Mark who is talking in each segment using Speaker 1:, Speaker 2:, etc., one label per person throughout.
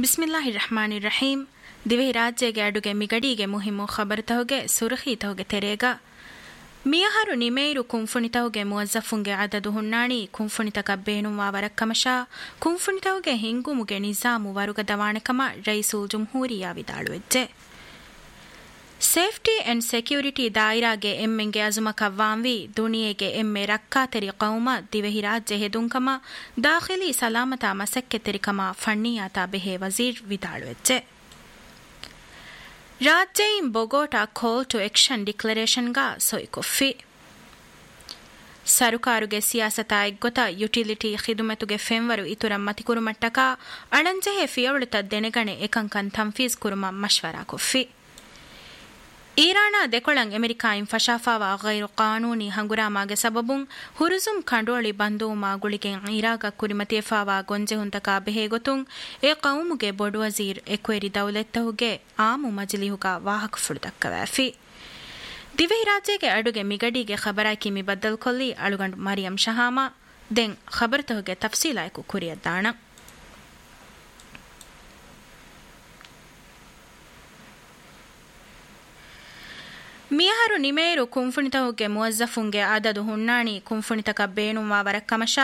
Speaker 1: ಬಿಸ್ಮಿಲ್ಲಾಹಿರ್ ರಹಮಾನಿರ್ ರಹೀಮ್. ದಿವೆಹಿ ರಾಜ್ಯಗೆ ಅಡುಗೆ ಮಿಗಡಿಗೆ ಮುಹಿಮು ಖಬರ್ತಹುಗೆ ಸುರಖೀತಹುಗೆ ತೆರೆಗ ಮಿಯಹರು ನಿಮೇರು ಕುಂಫುಣಿತಹುಗೆ ಮುವಜ್ಜಫುಂಗೆ ಅದದು ಹುಣ್ಣಾಣಿ ಕುಂಫುಣಿತಕ ಬೇಣುವಾ ವರಕ್ಕಮಶಾ ಕುಂಫುಣಿತಹುಗೆ ಹಿಂಗುಮುಗೆ ನಿಜಾಮು ವರುಗ ದವಾಣಕಮ ರೈಸುಲ್ ಜುಮ್ಹೂರಿಯಾ ವಿದಾಳುವೆಜ್ಜೆ. Safety and security ದಾಯಿರಾಗೆ ಎಮ್ಮೆಂಗೆ ಅಜುಮಕವ್ವಾಂವಿ ದುನಿಯೆಗೆ ಎಮ್ಮೆ ರಕ್ಕಾತೆರಿ ಕೌಮ ದಿವೆಹಿ ರಾಜ್ಯ ಹೆದುಂಕಮ ದಾಖಿಲಿ ಸಲಾಮತ ಮಸಕ್ಕೆತೆರಿಕಮ ಫಣ್ಣಿಯಾತ ಬೆಹೆ ವಜೀರ್ ವಿದಾಳುವೆಜ್ಜೆ. ರಾಜ್ಯಯಿಂ ಬೊಗೋಟಾ ಕಾಲ್ ಟು ಆಕ್ಷನ್ ಡಿಕ್ಲರೇಷನ್ಗಾ ಸೊಯ್ಕೊಫ್ಫಿ. ಸರುಕಾರುಗೆ ಸಿಯಾಸತ ಎಗ್ಗೊತ ಯುಟಿಲಿಟಿ ಖಿದುಮತುಗೆ ಫೆಂವರು ಇತುರಂ ಮತಿಕುರುಮಟ್ಟಕ ಅಳಂಜೆಹೆ ಫಿಯವಳುತ ದೆನೆಗಣೆ ಎಕಂಕನ್ ತಂಫೀಜ್ ಕುರುಮ ಮಶ್ವರಾ ಕೊಫ್ಫಿ. ಈರಾಣ ದೆಕೊಳಂ ಅಮೆರಿಕಾಯಿಂ ಫಶಾಫಾವ ಗೈರು ಕಾನೂನಿ ಹಂಗುರಾಮಾಗೆ ಸಬಬುಂ ಹುರುಜುಂ ಕಂಡೋಳಿ ಬಂದೂಮಾ ಗುಳಿಗೆ ಇರಾಗ ಕುರಿಮತಿಯಫಾವ ಗೊಂಜೆ ಹುಂತಕ ಬೆಹೆಗೊತುಂ ಎ ಕೌಮುಗೆ ಬೊಡು ವಜೀರ್ ಎಕ್ವೆರಿ ದೌಲೆತ್ತಹುಗೆ ಆಮು ಮಜಲಿಹುಗ ವಾಹಕ ಫುಳುದಕ್ಕವಾಫಿ. ದಿವೆಹಿ ರಾಜ್ಯಗೆ ಅಡುಗೆ ಮಿಗಡಿಗೆ ಖಬರಾಕಿ ಮಿ ಬದ್ದಲ್ ಕೊಲ್ಲಿ ಅಳುಗಂಡು ಮರಿಯಂ ಶಹಾಮಾ ದೆಂ ಖಬರ್ತಹುಗೆ ತಫ್ಸೀಲಾಯಕು ಕುರಿಯದ್ದಾಣ. ಮಿಯಹರು ನಿಮೇರು ಕುಂಫುಣಿತಹುಗೆ ಮುವಜ್ಜಫುಂಗೆ ಅದದು ಹುಣ್ಣಾಣಿ ಕುಂಫುಣಿತಕ ಬೇಣುವಾ ವರಕ್ಕಮಶಾ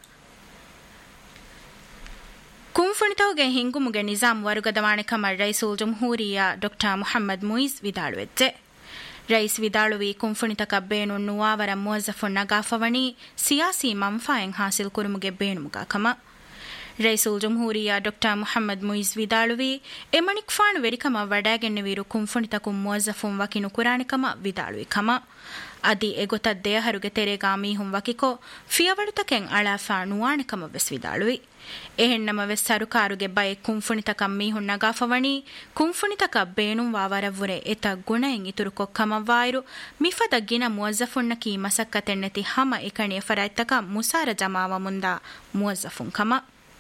Speaker 1: ಕುಂಫುಣಿತಹುಗೆ ಹಿಂಗುಮುಗೆ ನಿಜಾಮ್ ವರುಗದವಾಣೆಕಮ ರೈಸುಲ್ ಜುಮ್ಹೂರಿಯಾ ಡಾ ಮುಹಮ್ಮದ್ ಮುಯಿಜ್ ವಿದಾಳುವೆಜ್ಜೆ. ರೈಸ್ ವಿದಾಳುವಿ ಕುಂಫುಣಿತಕ ಬೇಣು ನುವಾವರ ಮುವಜ್ಜಫುನ್ ನಗಾಫವಣಿ ಸಿಯಾಸಿ ಮಂಫಾಯಂ ಹಾಸಿಲ್ ಕುರುಮುಗೆ ಬೇಣುಮುಗಾಕಮ. ರೈಸುಲ್ ಜುಮ್ಹೂರಿಯಾ ಡಾ ಮುಹಮ್ಮದ್ ಮುಯಿಜ್ ವಿದಾಳುವಿ ಎಮಣಿಕ್ಫಾಣ್ ವೆರಿಕಮ ವಡಾಗೆನ್ನೆವೀರು ಕುಂಫುಣಿತಕು ಮುವಜ್ಜಫುಂ ವಕಿನು ಕುರಾಣಿಕಮ ವಿದಾಳುವಿಕಮ. ಅದಿ ಎಗೊತ ದೇಹರುಗೆ ತೆರೆಗಾ ಮೀಹುಂ ವಕಿಕೊ ಫಿಯವಳುತಕೆಂ ಅಳಾಫಾ ನುವಾಣಿಕಮ ವೆಸ್ ವಿದಾಳುವಿ. ಎಹೆನ್ನಮ ವೆಸ್ ಸರುಕಾರುಗೆ ಬಯೆ ಕುಂಫುಣಿತಕ ಮೀಹುಂ ನಗಾಫವಣಿ ಕುಂಫುಣಿತಕ ಬೇಣುಂ ವಾವರವ್ವುರೆ ಎತ ಗುಣೆಂ ಇತುರು ಕೊಕ್ಕಮವ್ವಾಯಿರು ಮಿಫದ ಗಿನ ಮುವಜ್ಜಫುನ್ನಕಿ ಮಸಕ್ಕತೆನ್ನೆತಿ ಹಮ ಎಕಣಿಯ ಫರಾಯ್ತಕ ಮುಸಾರ ಜಮಾವ ಮುಂದ ಮುವಜ್ಜಫುಂಕಮ.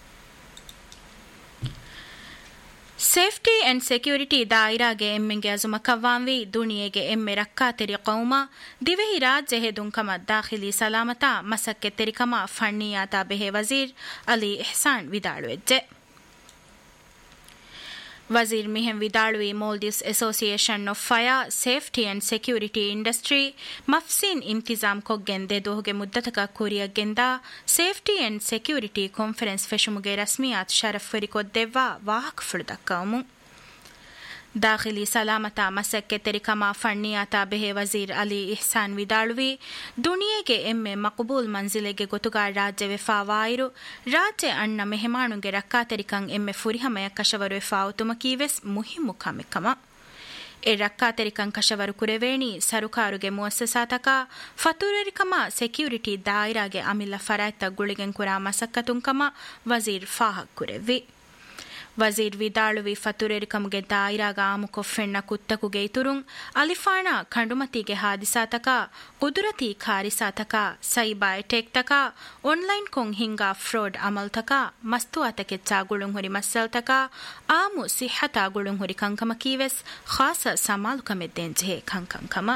Speaker 1: ಸೇಫ್ಟಿ ಅಂಡ್ ಸೆಕ್ಯೂರಿಟಿ ದಾಯಿರಾಗೆ ಎಮ್ಮೆಂಗೆ ಅಜುಮಕವ್ವಾಂವಿ ದುನಿಯೆಗೆ ಎಮ್ಮೆ ರಕ್ಕಾತೆರಿ ಕೌಮ ದಿವೆಹಿ ರಾಜ್ಯ ಹೆದುಂಕಮ ದಾಖಿಲಿ ಸಲಾಮತ ಮಸಕ್ಕೆ ತೆರಿಕಮ ಫಣ್ಣಿಯಾತ ಬೆಹೆ ವಜೀರ್ ಅಲಿ ಇಹ್ಸಾನ್ ವಿದಾಳುವೆಜ್ಜೆ. ವಜೀರ್ ಮಿಹೆಂ ವಿದಾಳುವಿ Maldives association of fire safety and security industry ಮಫ್ಸಿನ್ ಇಂತಿಜಾಮ್ ಕೊಗ್ಗೆಂದೆ ದೋಹಗೆ ಮುದ್ದತಕ ಕುರಿಯಗೆಂದ safety and security conference ಫೆಶುಮುಗೆ ರಸ್ಮಿಯಾತ್ Shroff ಫರಿಕೊದ್ದೆವ್ವಾ ವಾಹಕ ಫುಳುದಕ್ಕವಮು. ದಾಖಿಲಿ ಸಲಾಮತ ಮಸಕ್ಕೆ ತೆರಿಕಮ ಫಣ್ಣಿಯಾತ ಬೆಹೆ ವಜೀರ್ ಅಲಿ ಇಹ್ಸಾನ್ ವಿದಾಳುವಿ ದುನಿಯೆಗೆ ಎಮ್ಮೆ ಮಕಬೂಲ್ ಮಂಜಿಲೆಗೆ ಗೊತುಗಾ ರಾಜ್ಯ ವೆಫಾವಾಯಿರು ರಾಜ್ಯ ಅಣ್ಣ ಮೆಹಮಾನುಗೆ ರಕ್ಕಾತೆರಿಕಂ ಎಮ್ಮೆ ಫುರಿಹಮಯ ಕಶವರು ವೆಫಾವುತುಮಕೀವೆಸ್ ಮುಹಿಮ್ಮು ಕಮೆಕ್ಕಮ. A ರಕ್ಕಾತೆರಿಕಂ ಕಶವರು ಕುರೆವೇಣಿ ಸರುಕಾರುಗೆ ಮುವಸ್ಸಸಾತಕ ಫತುರೆರಿಕಮ security ದಾಯಿರಾಗೆ ಅಮಿಲ್ಲ ಫರಾಯ್ತ ಗುಳಿಗೆಂ ಕುರಾ ಮಸಕ್ಕತುಂಕಮ Wazir ಫಾಹಕ್ ಕುರೆವಿ. Wazir ವಿದಾಳುವಿ ಫತುರೆರಿಕಮ್ಗೆ ದಾಯಿರಾಗ ಆಮುಕೊಫೆಣ್ಣ ಕುತ್ತಕುಗೆ ಇತುರುಂ ಅಲಿಫಾಣ ಖಂಡುಮತಿಗೆ ಹಾದಿಸಾತಕ ಕುದುರತಿ ಖಾರಿಸಾತಕ ಸೈಬಾಯ್ ಟೇಕ್ತಕ online ಕೊಂ ಹಿಂಗಾ ಫ್ರಾಡ್ ಅಮಲ್ತಕ ಮಸ್ತು ಆತಕೆ ಚಾಗುಳುಂ ಹುರಿ ಮಸ್ಸಲ್ತಕ ಆಮು ಸಿಹತಾ ಗುಳುಂ ಹುರಿ ಕಂಕಮ ಕೀವೆಸ್ ಖಾಸ ಸಮಾಲು ಕಮೆದ್ದೇನ್ ಜೆ ಕಂಕಂಕಮ.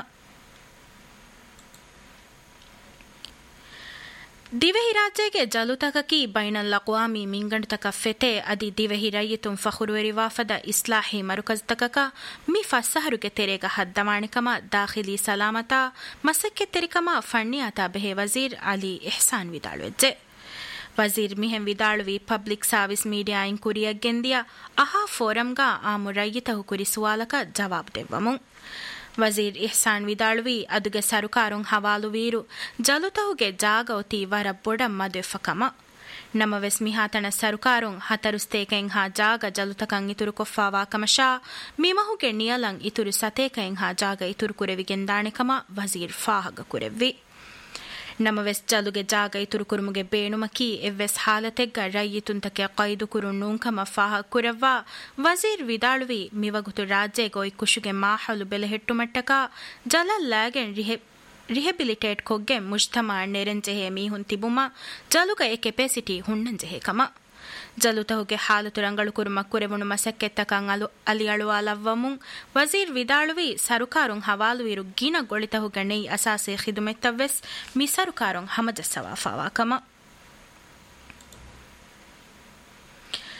Speaker 1: ದಿವೆಹಿ ರಾಜ್ಯಗೆ ಜಲುತಕಕಿ ಬೈನಲ್ ಅಕ್ವಾಮಿ ಮಿಂಗಂಡುತಕ ಫೆತೆ ಅದಿ ದಿವೆಹಿ ರೈಯಿತುಂ ಫಖುರುವೆರಿ ವಾಫದ ಇಸ್ಲಾಹಿ ಮರುಕಜ್ತಕಕ ಮಿ ಫಸ್ಸಹರುಗೆ ತೆರೆಗ ಹದ್ದವಾಣಿಕಮ ದಾಖಿಲಿ ಸಲಾಮತ ಮಸಕ್ಕೆ ತೆರಿಕಮ ಫಣ್ಣಿಯಾತ ಬೆಹೆ ವಜೀರ್ ಅಲಿ ಇಹ್ಸಾನ್ ವಿದಾಳುವೆಜ್ಜೆ. ವಜೀರ್ ಮಿಹೆಂ ವಿದಾಳುವಿ ಪಬ್ಲಿಕ್ ಸರ್ವಿಸ್ ಮೀಡಿಯಾ ಇನ್ ಕುರಿಯಗೆಂದಿಯ ಅಹಾ ಫೋರಂಗಾ ಆಮು ರೈಯಿತಹು ಕುರಿ ಸುವಾಲಕ ಜವಾಬ್ ದೆವ್ವಮು. ವಜೀರ್ ಇಹ್ಸಾನ್ ವಿದಾಳುವಿ ಅದುಗೆ ಸರುಕಾರುಂ ಹವಾಲುವೀರು ಜಲುತಹುಗೆ ಜಾಗೌತಿ ವರ ಬೊಡಂ ಮದೆಫಕಮ. ನಮವೆಸ್ ಮಿಹಾತಣ ಸರುಕಾರುಂ ಹತರುಸ್ತೇಕೆಂ ಹಾ ಜಾಗ ಜಲುತಕಂ ಇತುರು ಕೊಫ್ಫಾವಾಕಮಶಾ ಮಿಮಹುಗೆ ನಿಯಲಂ ಇತುರು ಸತೇಕೆಂ ಹಾ ಜಾಗ ಇತುರು ಕುರೆವಿಗೆಂದಾಣೆಕಮ ವಜೀರ್ ಫಾಹಗ ಕುರೆವ್ವಿ. ನಮವೆಸ್ ಜಲುಗೆ ಜಾಗ ಇತುರು ಕುರುಮುಗೆ ಬೇಣುಮಕಿ ಎವ್ವೆಸ್ ಹಾಲತೆಗ್ಗ ರೈಯಿತುಂತಕೆ ಕೈದು ಕುರು ನೂಂಕಮ ಫಾಹ ಕುರವ್ವಾ ವಜೀರ್ ವಿದಾಳುವಿ ಮಿವಗುತು ರಾಜ್ಯೆಗೊಯ್ ಕುಶುಗೆ ಮಾಹಲು ಬೆಲೆ ಹೆಟ್ಟುಮಟ್ಟಕ ಜಲಲ್ಲಾಗೆನ್ ರಿಹೆಬಿಲಿಟೇಟ್ ಕೊಗ್ಗೆ ಮುಜ್ತಮಾ ನೆರೆಂಜೆಹೆ ಮೀಹುನ್ ತಿಬುಮ ಜಲುಗ ಎ ಕೆಪಾಸಿಟಿ ಹುಣ್ಣಂಜೆಹೆ ಕಮ. ಜಲುತಹುಗೆ ಹಾಲತು ರಂಗಳು ಕುರುಮ ಕುರೆವುಣು ಮಸಕ್ಕೆತ್ತಕಂ ಅಲಿ ಅಳುವಾಲವ್ವಮುಂ ವಜೀರ್ ವಿದಾಳುವಿ ಸರುಕಾರುಂ ಹವಾಲುವಿರು ಗಿನ ಗೊಳಿತಹುಗೆ ನೆಯ್ ಅಸಾಸೆ ಖಿದುಮೆತ್ತವ್ವೆಸ್ ಮಿ ಸರುಕಾರುಂ ಹಮಜಸ್ಸವಾಫಾವಾಕಮ.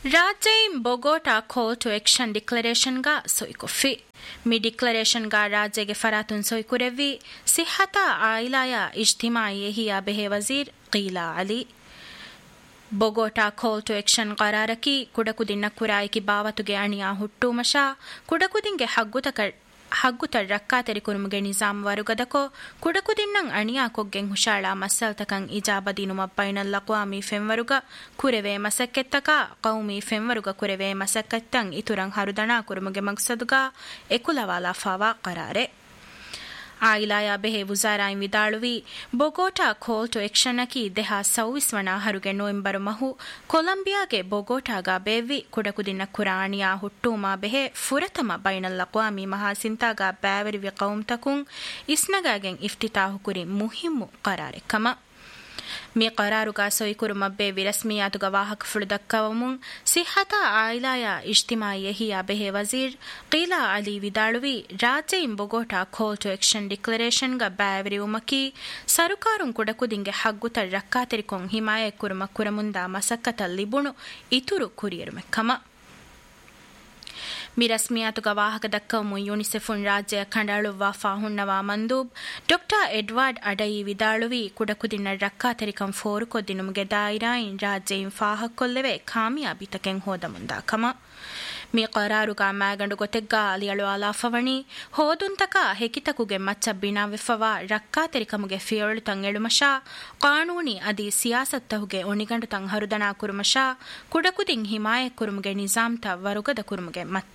Speaker 1: ರಾಜ್ಯಂ ಬೊಗೋಟಾ ಕಾಲ್ ಟು ಆಕ್ಷನ್ ಡಿಕ್ಲರೇಷನ್ ಗಾ ಸೊಯ್ಕೊಫಿ ಮಿ ಡಿಕ್ಲರೇಷನ್ ಗಾ ರಾಜ್ಯಗೆ ಫರಾತುನ್ ಸೊಯ್ಕುರೆವ್ವಿ ಸಿಹತಾ ಆಯಿಲಾಯ ಇಜ್ತಿಮಾಯಿ ಹಿಯಾ ಬೆಹೆ ವಜೀರ್ ಗೀಲಾ ಅಲಿ ಬೊಗೋಟಾ ಕಾಲ್ to action qaraaraki ಕುಡಕುದಿನ್ನ ಕುರಾಯಿಕಿ ಬಾವತುಗೆ ಅಣಿಯಾ ಹುಟ್ಟುಮಶಾ ಕುಡಕುದಿಂಗೆ ಹಗ್ಗುತ ರಕ್ಕಾತೆರಿ ಕುರುಮುಗೆ Nizam ವರುಗದಕೋ ಕುಡಕುದಿನ್ನಂ ಅಣಿಯಾ ಕೊಗ್ಗೆಂ ಹುಷಾಳ ಮಸ್ಸಲ್ತಕಂ ಇಜಾಬದೀನುಮ ಬೈನಲ್ ಅಕ್ವಾಮಿ ಫೆಂವರುಗ ಕುರೆವೆ ಮಸಕ್ಕೆತ್ತಕ ಕೌಮಿ ಫೆಂವರುಗ ಕುರೆವೆ ಮಸಕ್ಕೆತ್ತಂ ಇತುರಂ ಹರುದಣಾ ಕುರುಮುಗೆ ಮಕ್ಸದುಗ ಎಕುಲವಾಲಾ fava qaraare ಆಯಿಲಾಯ ಬೆಹೆ ವುಜಾರಾಯಿಂ ವಿದಾಳುವಿ ಬೊಗೋಟಾ call to action ಅಕಿ ದೆಹಾ ಸೌವಿಸ್ವಣ ಹರುಗೆ ನವೆಂಬರ್ ಮಹು ಕೊಲಂಬಿಯಾಗೆ ಬೊಗೋಟಾಗ ಬೇವ್ವಿ ಕುಡಕುದಿನ್ನ ಕುರಾಣಿಯಾ ಹುಟ್ಟೂಮಾ ಬೆಹೆ ಫುರತಮ ಬೈನಲ್ ಅಕ್ವಾಮಿ ಮಹಾಸಿಂತಾಗ ಬ್ಯಾವರಿವಿ ಕೌಮ್ತಕುಂ ಇಸ್ನಗಾಗೆಂ ಇಫ್ತಿತಾಹು ಕುರಿ ಮುಹಿಮ್ಮು qaraare me qararuga soykuru mabbe virasmiyatuga wahak fuldakkawmun sihhata ailaya ijtimaiye hiya behe wazir qila ali vidaluvi rajyaim bogota call to action declaration ga baaveri umaki sarukarun kudakudinge hagguta rakkaterikon himaye kuruma kuramunda masakkatal libunu ituru kuriyerumekkama ಮಿರಸ್ಮಿಯಾತುಗ ವಾಹಕ ದಕ್ಕವಮು ಯುನಿಸೆಫುನ್ ರಾಜ್ಯ ಕಂಡಾಳುವಾ ಫಾಹುನ್ನವಾ ಮಂದೂಬ್ doctor Edward ಅಡಯಿ ವಿದಾಳುವಿ ಕುಡಕುದಿನ ರಕ್ಕಾತೆರಿಕಂ four ಕೊದ್ದಿನುಮ್ಗೆ ದಾಯಿರಾಯಿನ್ ರಾಜ್ಯಯಿನ್ ಫಾಹಕ್ಕೊಲ್ಲೆವೆ ಕಾಮಿಯಾಬಿತಕೆಂ ಹೋದ ಮುಂದಾಕಮ ಮಿ qararuga ಮಾಗಂಡು ಗೊತೆಗ್ಗ ಅಲಿಯಳು ಅಲಾಫವಣಿ ಹೋದುಂತಕ ಹೆಕಿತಕುಗೆ ಮಚ್ಚ ಬಿನಾವೆಫವಾ ರಕ್ಕಾತೆರಿಕಮುಗೆ ಫಿಯಳು ತಂ ಎಳುಮಶಾ ಕಾನೂನಿ ಅದಿ ಸಿಯಾಸತ್ತಹುಗೆ ಒಣಿಗಂಡು ತಂ ಹರುದನಾ ಕುರುಮಶಾ ಕುಡಕುದಿಂ ಹಿಮಾಯ ಕುರುಮುಗೆ ನಿಜಾಮ್ತ ವರುಗದ ಕುರುಮುಗೆ ಮಚ್ಚ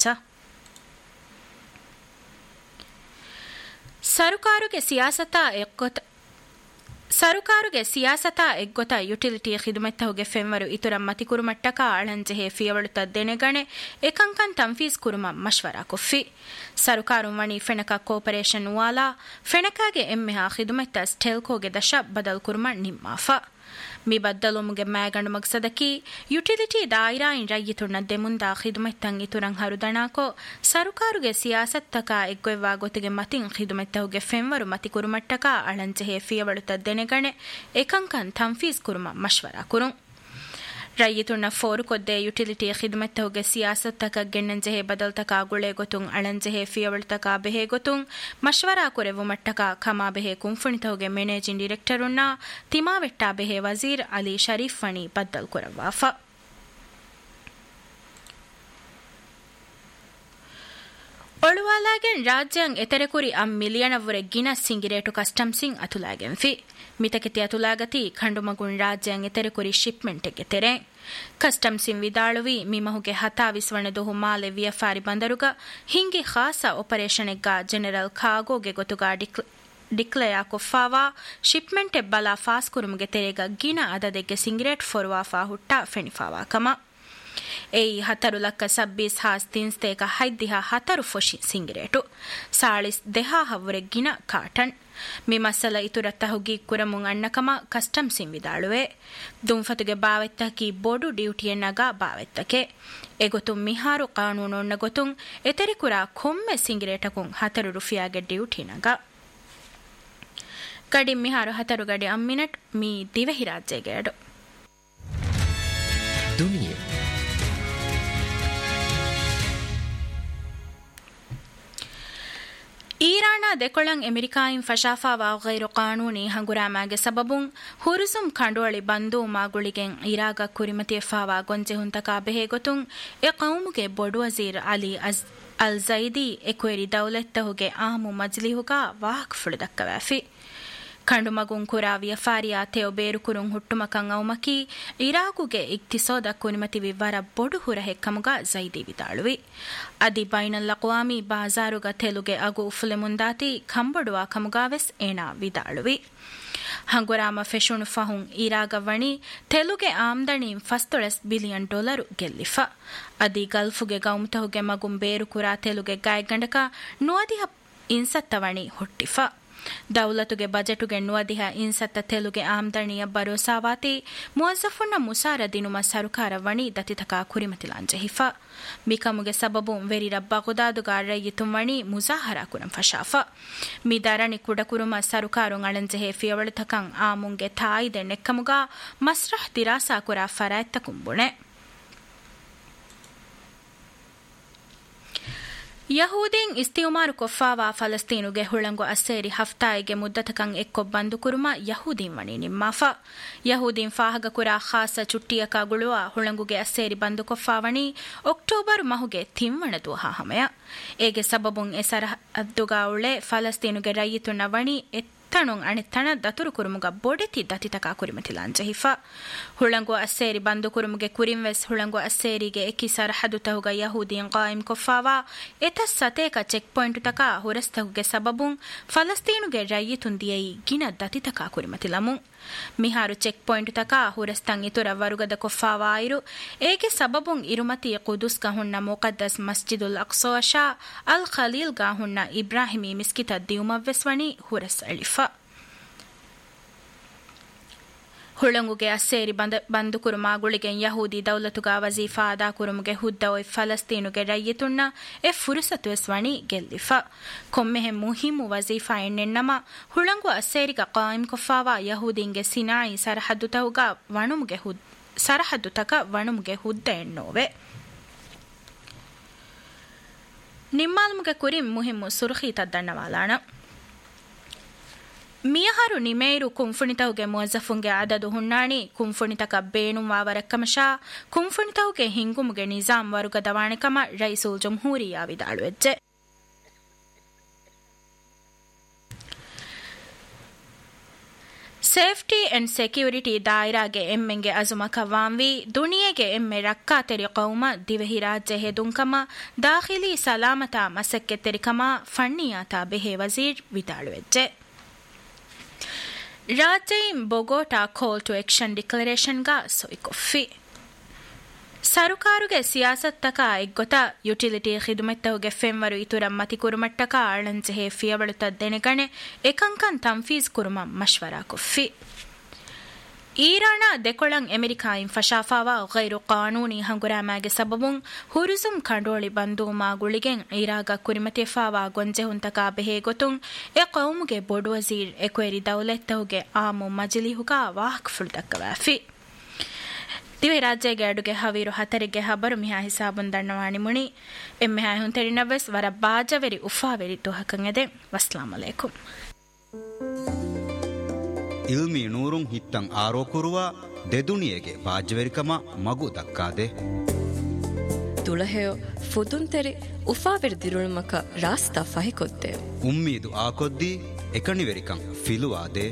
Speaker 1: ಸರುಕಾರುಗೆ ಸಿಯಾಸತ ಎಗ್ಗೊತ utility ಖಿದುಮೆತ್ತಹುಗೆ ಫೆಂವರು ಇತುರಂ ಮತಿಕುರುಮಟ್ಟಕ ಅಳಂಜೆಹೆ ಫಿಯವಳುತ ದೆನೆಗಣೆ ಎಕಂಕನ್ ತಂಫೀಸ್ ಕುರುಮ ಮಶ್ವರಾ ಕೊಫ್ಫಿ ಸರುಕಾರು ಮಣಿ ಫೆಣಕ cooperation Vala ಫೆಣಕಾಗೆ ಎಮ್ಮೆಹಾ ಖಿದುಮೆತ್ತ ಸ್ಟೆಲ್ಕೋಗೆ ದಶ ಬದಲ್ ಕುರುಮ ನಿಮ್ಮಾಫಾ ಮಿ ಬದ್ದಲುಮುಗೆ ಮ್ಯಾಗಂಡು ಮಗ್ಸದಕಿ ಯುಟಿಲಿಟಿ ದಾಯಿರಾಯಿನ್ ರಯ್ಯಿತುಣ್ಣ ದೆಮುಂದಾ ಖಿದುಮೆತ್ತಂ ಇತುರಂ ಹರುದಣಾಕೋ ಸರುಕಾರುಗೆ ಸಿಯಾಸತ್ತಕ ಎಗ್ಗೊವ್ವಾ ಗೊತಿಗೆ ಮತಿಂ ಖಿದುಮೆತ್ತಹುಗೆ ಫೆಂವರು ಮತಿ ಕುರುಮಟ್ಟಕ ಅಳಂಜೆಹೆ ಫಿಯವಳುತ ದೆನೆಗಣೆ ಎಕಂಕನ್ ತಂಫೀಸ್ ಕುರುಮ ಮಶ್ವರಾ ಕುರುಂ ರಯ್ಯಿತುಣ್ಣ ಫೋರು ಕೊದ್ದೆ ಯುಟಿಲಿಟಿ ಖಿದುಮೆತ್ತಹುಗೆ ಸಿಯಾಸತ್ತಕ ಗೆಣ್ಣಂಜೆಹೆ ಬದಲ್ತಕ ಗುಳೆ ಗೊತುಂ ಅಳಂಜೆಹೆ ಫಿಯವಳುತಕ ಬೆಹೆ ಗೊತುಂ ಮಶ್ವರಾ ಕುರೆವು ಮಟ್ಟಕ ಖಮಾ ಬೆಹೆ ಕುಂಫುಣಿತಹುಗೆ ಮ್ಯಾನೇಜಿಂಗ್ ಡೈರೆಕ್ಟರುನ್ನ ತಿಮಾವೆಟ್ಟಾ ಬೆಹೆ ವಜೀರ್ ಅಲಿ ಶರೀಫ್ ಫಣಿ ಬದ್ದಲ್ ಕುರವಾಫ ಒಳುವಾಲಾಗೆನ್ ರಾಜ್ಯಂ ಎತೆರೆಕುರಿ ಮಿಲಿಯನವ್ವರೆ ಗಿನಸ್ ಸಿಂಗಿರೇಟು ಕಸ್ಟಮ್ಸಿಂಗ್ ಅತುಲಾಗೆನ್ ಫಿ ಮಿತಕೆತಿ ಅತುಲಾಗತಿ ಖಂಡುಮಗುಣ್ ರಾಜ್ಯಂ ಎತೆರೆಕುರಿ ಶಿಪ್ಮೆಂಟ್ಗೆ ತೆರೆ ಕಸ್ಟಮ್ಸಿನ್ ವಿದಾಳುವಿ ಮಿಮಹುಗೆ ಹತಾವಿಸ್ವಣೆದುಹು ಮಾಲೆ ವಿಯಫಾರಿ ಬಂದರುಗ ಹಿಂಗಿ ಖಾಸ ಆಪರೇಷನ್ಗ ಜನರಲ್ ಖಾಗೋಗೆ ಗೊತುಗ ಡಿಕ್ಲೇರ್ ಕೊಫಾವಾ ಶಿಪ್ಮೆಂಟ್ ಬಲ ಫಾಸ್ ಕುರುಮುಗೆ ತೆರೆಗ ಗಿನ ಅದದೆಗೆ ಸಿಂಗಿರೇಟ್ ಫೊರ್ವಾಫಾ ಹುಟ್ಟ ಫೆಣಿಫಾವಾ ಕಮ ಏಯಿ 4 ಲಕ್ಕ 26,000 ಹೈದಿಹ 4 ಫೊಶಿ ಸಿಂಗಿರೇಟು ಸಾಳಿಸ್ ದೆಹಾ ಹವ್ವರೆ ಗಿನ ಕಾಟನ್ ಮಿ ಮಸಲ ಇತುರತ್ತಹುಗಿ ಕುರಮುಂ ಅಣ್ಣಕಮ ಕಸ್ಟಮ್ಸಿನ್ ವಿದಾಳುವೆ ದುಂಫತುಗೆ ಬಾವೆತ್ತಕಿ ಬೋಡು ಡ್ಯೂಟಿಯನ್ನಗ ಬಾವೆತ್ತಕೆ ಎಗೊತುಂ ಮಿಹಾರು ಕಾನೂನೊನ್ನ ಗೊತುಂ ಎತೆರಿಕುರ ಕೊಮ್ಮೆ ಸಿಂಗಿರೇಟಕುಂ 4 ರುಫಿಯಾಗೆ ಡ್ಯೂಟಿನಗ ಕಡಿ ಮಿಹಾರು 4 ಗಡಿ ಅಮ್ಮಿನಟ್ ಮಿ ದಿವೆಹಿ ರಾಜ್ಯಗೆ ಅಡು ದುನಿಯೆ ಈರಾಣ ದೆಕೊಳಂ ಅಮೆರಿಕಾಯಿನ್ ಫಶಾಫಾವಾ ಗೈರು ಕಾನೂನಿ ಹಂಗುರಾಮಾಗೆ ಸಬಬುಂ ಹುರುಸುಂ ಖಂಡುವಳಿ ಬಂದು ಮಾಗುಳಿಗೆಂ ಇರಾಗ ಕುರಿಮತಿ ಫಾವಾ ಗೊಂಜೆ ಹುಂತಕ ಬೆಹೆ ಗೊತುಂ ಎ ಕೌಮುಗೆ ಬೊಡು ವಜೀರ್ ಅಲಿ ಅಲ್ ಝೈದಿ ಎಕ್ವೆರಿ ದೌಲತ್ತಹುಗೆ ಆಮು ಮಜ್ಲಿಹುಗ ವಾಹಕ್ ಫುಳುದಕ್ಕವಾಫಿ ಖಂಡು ಮಗುಂ ಕುರಾವಿಯ ಫಾರಿಯಾ ತೆಯೊ ಬೇರು ಕುರುಂ ಹುಟ್ಟುಮಕಂ ಅವಮಕಿ ಇರಾಗುಗೆ ಇಕ್ತಿಸೋದ ಕುನಿಮತಿ ವಿವರ ಬೊಡು ಹುರ ಹೆಕ್ಕಮುಗ ಝೈದಿ ವಿದಾಳುವಿ ಅದಿ ಬೈನಲ್ ಅಕ್ವಾಮಿ ಬಾಜಾರುಗ ತೆಲುಗೆ ಅಗು ಉಫುಲೆ ಮುಂದಾತಿ ಕಂಬಡುವ ಕಮುಗಾವೆಸ್ ಏನಾ ವಿದಾಳುವಿ ಹಂಗುರಾಮ ಫೆಶುಣು ಫಹುಂ ಇರಾಗವಣಿ ತೆಲುಗೆ ಆಮ್ದಣಿಂ $1 ಬಿಲಿಯನ್ ಗೆಲ್ಲಿಫ ಅದಿ ಗಲ್ಫುಗೆ ಗೌಮತಹುಗೆ ಮಗುಂ ಬೇರು ಕುರಾ ತೆಲುಗೆ ಗಾಯಗಂಡಕ ನುವದಿಹ ಇನ್ಸತ್ತವಣಿ ಹುಟ್ಟಿಫ ದೌಲತುಗೆ ಬಜೆಟುಗೆ ನುವದಿಹ ಇನ್ಸತ್ತ ತೆಲುಗೆ ಆಮ್ದಣಿಯ ಭರೋಸಾವಾತಿ ಮುವಜ್ಜಫುನ್ನ ಮುಸಾರ ದಿನುಮ ಸರುಕಾರ ವಣಿ ದತಿತಕ ಕುರಿಮತಿಲಾಂಜೆ ಹಿಫ ಮಿಕಮುಗೆ ಸಬಬುಂ ವೆರಿರ ಬಗುದಾದುಗ ರಯ್ಯಿತುಂ ವಣಿ ಮುಜಾಹರಾ ಕುರಂ ಫಶಾಫ ಮಿದರಣಿ ಕುಡಕುರುಮ ಸರುಕಾರುಂ ಅಳಂಜೆ ಫಿಯವಳತಕಂ ಆಮುಂಗೆ ತಾಯಿದೆ ನೆಕ್ಕಮುಗ ಮಸ್ರಹ್ ದಿರಾಸಾ ಕುರ ಫರಾಯತ್ತ ಕುಂಬುಣೆ ಯಹೂದೀನ್ ಇಸ್ತಿಮಾರು ಕೊಫಾವಾ ಫಲಸ್ತೀನುಗೆ ಹುಳಂಗು ಅಸ್ಸೇರಿ ಹಫ್ತಾಯಿಗೆ ಮುದ್ದತಕಂ ಎಕ್ಕೊ ಬಂದು ಕುರುಮ ಯಹೂದೀನ್ ವಣಿ ನಿಮ್ಮಾಫಾ ಯಹೂದೀನ್ ಫಾಹಗ ಕುರಾ ಖಾಸ ಚುಟ್ಟಿಯಕ ಗುಳುವ ಹುಳಂಗುಗೆ ಅಸ್ಸೇರಿ ಬಂದು ಕೊಫಾವಣಿ ಅಕ್ಟೋಬರ್ ಮಹುಗೆ ತಿಂವಣದು ಹಾಹಮಯ ಏಗೆ ಸಬಬುಂ ಎ ಸರಹದ್ದುಗಾ ಉಳೆ ಫಲಸ್ತೀನುಗೆ ರೈಯಿತುನ ವಣಿ ತಣುಂ ಅಣಿತಣ ದತುರು ಕುರುಮುಗ ಬೊಡೆತಿ ದತಿತಕ ಕುರಿಮತಿಲಾಂಜ ಹಿಫಾ ಹುಳಂಗು ಅಸ್ಸೇರಿ ಬಂದು ಕುರುಮುಗೆ ಕುರಿಂವೆಸ್ ಹುಳಂಗು ಅಸ್ಸೇರಿಗೆ ಎಕಿ ಸರಹದು ತಹುಗ ಯಹೂದೀನ್ ಕಾಯಿಂ ಕೊಫಾವಾ ಎತ ಸತೇಕ ಚೆಕ್ ಪಾಯಿಂಟ್ ತಕ ಹುರಸ್ತಹುಗೆ ಸಬಬುಂ ಫಲಸ್ತೀನುಗೆ ರೈಯಿತುನ್ ದಿಯೈ ಗಿನ ದತಿತಕ ಕುರಿಮತಿಲಮು ಮಿಹಾರು ಚೆಕ್ ಪಾಯಿಂಟ್ ತಕ ಹುರಸ್ತಂ ಇತುರ ವರುಗದ ಕೊಫಾವಾ ಐರು ಏಗೆ ಸಬಬುಂ ಇರುಮತಿ ಕುದುಸ್ ಗಹುನ್ನ ಮುಕದ್ದಸ್ ಮಸ್ಜಿದುಲ್ ಅಕ್ಸೋಶಾ ಅಲ್ ಖಲೀಲ್ ಗಾಹುನ್ನ ಇಬ್ರಾಹಿಮಿ ಮಿಸ್ಕಿತ ದಿಯುಮವ್ವೆಸ್ವಣಿ ಹುರಸ್ ಅಳಿಫಾ ಹುಳಂಗುಗೆ ಅಸ್ಸೇರಿ ಬಂದು ಕುರುಮಾಗುಳಿಗೆ ಯಹೂದಿ ದೌಲತುಗ ವಜೀಫಾ ಅದಾ ಕುರುಮುಗೆ ಹುದ್ದ ಒಯ್ ಫಲಸ್ತೀನುಗೆ ರಯ್ಯಿತುಣ್ಣ ಎ ಫುರುಸತುವೆಸ್ವಣಿ ಗೆಲ್ಲಿಫಾ ಕೊಮ್ಮೆಹೆ ಮುಹಿಮು ವಜೀಫಾ ಎಣ್ಣೆನ್ನಮ ಹುಳಂಗು ಅಸ್ಸೇರಿಗ ಕಾಯಿಂ ಕೊಫಾವಾ ಯಹೂದಿಂಗೆ ಸಿನಾಯಿ ಸರಹದ್ದು ತಕ ವಣುಮುಗೆ ಹುದ್ದ ಎಣ್ಣೋವೆ ನಿಮ್ಮಾಲ್ಮುಗೆ ಕುರಿಂ ಮುಹಿಮು ಸುರುಖಿ ತದ್ದಣ್ಣವಾಲಾಣ ಮಿಯಹಾರು ನಿಮೇರು ಕುಂಫುಣಿತವುಗೆ ಮುವಜ್ಜಫುಂಗೆ ಅದದು ಹುಣ್ಣಾಣಿ ಕುಂಫುಣಿತಕ ಬೇಣುಂ ವಾವರಕ್ಕಮಶಾ ಕುಂಫುಣಿತವುಗೆ ಹಿಂಗುಮುಗೆ ನಿಜಾಂ ವರುಗ ದವಾಣಿಕಮ ರೈಸುಲ್ ಜಮ್ಹೂರಿಯಾ ವಿದಾಳುವೆಜ್ಜೆ ಸೇಫ್ಟಿ ಅಂಡ್ ಸೆಕ್ಯೂರಿಟಿ ದಾಯಿರಾಗೆ ಎಮ್ಮೆಂಗೆ ಅಜುಮಕ ವಾಂವಿ ದುನಿಯೆಗೆ ಎಮ್ಮೆ ರಕ್ಕಾ ತೆರಿ ಕೌಮ ದಿವೆಹಿ ರಾಜ್ಯ ಹೆದುಂಕಮ ದಾಖಿಲಿ ಸಲಾಮತ ಮಸಕ್ಕೆ ತೆರಿಕಮ ಫಣ್ಣಿಯಾತ ಬೆಹೆ ವಜೀರ್ ವಿದಾಳುವೆಜ್ಜೆ ರಾಜ್ಯಂ ಬೊಗೋಟಾ ಕಾಲ್ ಟು ಆಕ್ಷನ್ ಡಿಕ್ಲರೇಷನ್ ಗಾ ಸೊಯ್ಕೊಫಿ ಸರುಕಾರುಗೆ ಸಿಯಾಸತ್ತಕ ಎಗ್ಗೊತ ಯುಟಿಲಿಟಿ ಖಿದುಮೆತ್ತಹುಗೆ ಫೆಂವರು ಇತುರ ಮತಿ ಕುರುಮಟ್ಟಕ ಆಳಂಜೆಹೆ ಫಿಯವಳುತ ದೆನೆಗಣೆ ಎಕಂಕನ್ ತಂಫೀಸ್ ಕುರುಮ ಮಶ್ವರಾ ಕೊಫಿ ಈರಾಣ ದೆಕೊಳಂ ಅಮೆರಿಕಾಯಿಂ ಫಶಾಫಾವಾ ಗೈರು ಕಾನೂನಿ ಹಂಗುರಾಮಾಗೆ ಸಬಬುಂ ಹುರುಜುಂ ಕಂಡೋಳಿ ಬಂದೂಮಾ ಗುಳಿಗೆಂ ಈರಾಗ ಕುರಿಮತೆಫಾವಾ ಗೊಂಜೆಹುಂತಕ ಬೆಹೆ ಗೊತುಂ ಎ ಕೌಮುಗೆ ಬೊಡು ವಜೀರ್ ಎಕ್ವೆರಿ ದೌಲತ್ತಹುಗೆ ಆಮು ಮಜಲಿಹುಗ ವಾಹಕ್ ಫುಲ್ದಕ್ಕವಾಫಿ ದಿವೆ ರಾಜ್ಯಗೆ ಅಡುಗೆ ಹವೀರು ಹತರಿಗೆ ಹಬರು ಮಿಹಾ ಹಿಸಾಬುನ್ ದಣ್ಣವಾಣಿ ಮುಣಿ ಎಮ್ಮೆಹಾ ಹುಂತೆರಿನವೆಸ್ ವರ ಬಾಜವೆರಿ ಉಫಾವೆರಿ ತುಹಕಂ ಎದೆ ವಸ್ಲಾಂ ಅಲೈಕುಂ
Speaker 2: ಇಲ್ಮಿ ನೂರುಂ ಹಿತ್ತಂ ಆರೋಕುರುವ ದೆದುನಿಯಗೆ ಬಾಜವೆರಿಕಮ ಮಗು ದಕ್ಕಾದೆ
Speaker 3: ತುಳಹೆಯೋ ಫುದುಂತೆರಿ ಉಫಾವೆರಿ ದಿರುಳುಮಕ rasta ಫಹಿಕೊತ್ತೆ
Speaker 2: ಉಮ್ಮೀದು ಆಕೊದ್ದಿ ಎಕಣಿವೆರಿಕಂ ಫಿಲುವಾದೆ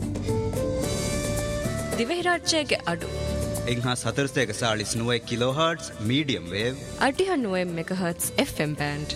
Speaker 3: ದಿವೆಹಿರಾಜ್ಯಗೆ ಅಡು
Speaker 2: ಎಂಹಾ ಸತರ್ಸೆಗೆ ಸಾಳಿಸ್ ನುವೆ kilo hertz medium wave
Speaker 3: ಅಡಿಹ ನುವೆ megahertz FM band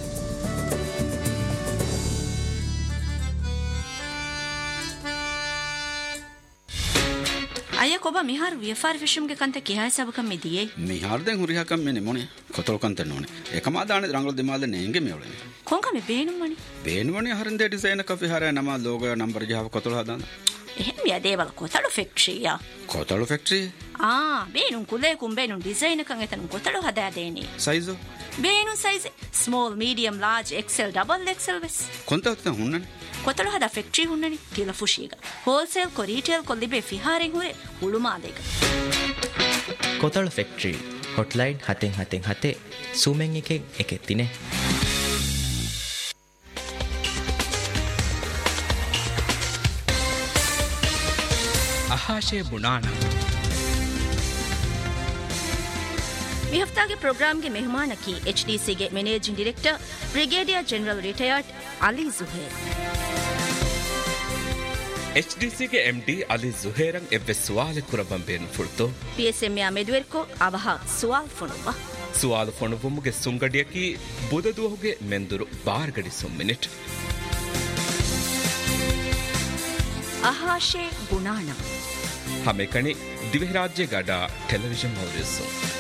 Speaker 4: අය කොබ මිහාර වියෆාර් ෆිෂම්ගේ කන්ත කිහාය සබකම් මෙදියේ
Speaker 5: මිහාර දැන් හුරිහකම් මෙනේ මොනේ කොතල් කන්ත නෝනේ එකම ආදානේ රංගල දෙමාල නේංගේ මෙවලනේ
Speaker 4: කොංග මේ බේනුමනේ
Speaker 5: හරින්දේ ඩිසයින් එක ෆිහාරය නම ලෝගෝ නම්බර් ජාව කොතල් හදාන
Speaker 4: එහෙම යදේවල කොතල් ෆැක්ටරියා
Speaker 5: කොතල් ෆැක්ටරි
Speaker 4: බේනුම් කුලේ කුම් බේනුම් ඩිසයින් එකන් එතන කොතල් හදා දෙන්නේ
Speaker 5: size
Speaker 4: බේනුම් size small medium large Excel double Excel වෙස්
Speaker 5: කොන්තත් හුන්නනේ
Speaker 4: කොතල හදා ෆැක්ටරි ಹುಣ್ಣನಿ ತಿಲ ಫುಶೀಗ ಹೋಲ್ಸೇಲ್ ಕೊ ರಿಟೇಲ್ ಕೊ ಲಿಬೆ ಫಿಹಾರೆಂ ಹುರೆ ಹುಳುಮಾದೆಗ
Speaker 6: කොතල ෆැක්ටරි හොට්ලයින් 777 සූමෙන් එකෙන් එකෙත්තිනේ
Speaker 7: අහාශය බුණාන
Speaker 4: මේ හෆ්තාගේ ප්‍රෝග්‍රෑම් ගේ මෙහමානකි HDC ගේ මැනේජින් ඩිරෙක්ටර් බ්‍රිගේඩියර් ජෙනරල් රිටයර්ඩ් අලි සුහේර්
Speaker 7: HDC ಗೆ MD ಅಲಿ ಜುಹೇರಂ ಎವ್ವೆ ಸುವಾಲೆ ಕುರಬಂಬೇನು ಫುಳ್ತೋ
Speaker 4: PSM ಯಾ ಮೆದುವೆರ್ಕೋ ಅವಹ ಸುವಾಲ್ ಫೊಣುವ
Speaker 7: ಸುವಾಲು ಫೊಣುವುಮುಗೆ ಸುಂಗಡಿಯಕಿ ಬುದದುಹುಗೆ ಮೆಂದುರು ಬಾರ್ಗಡಿ ಸುಮ್ಮಿನಿಟ್
Speaker 4: ಅಹಾಶೆ ಗುಣಾಣ
Speaker 7: ಹಮೆಕಣಿ ದಿವೆಹಿ ರಾಜ್ಯ ಗಡ ಟೆಲಿವಿಷನ್ ಮೌರಿಸು